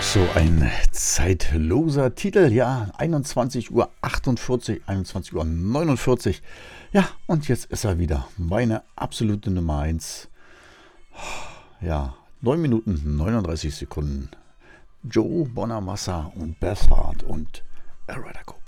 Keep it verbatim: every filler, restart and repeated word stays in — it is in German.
So ein zeitloser Titel, ja, einundzwanzig Uhr achtundvierzig, einundzwanzig Uhr neunundvierzig. Ja, und jetzt ist er wieder, meine absolute Nummer eins. Ja, neun Minuten neununddreißig Sekunden. Joe Bonamassa und Beth Hart und Erotica.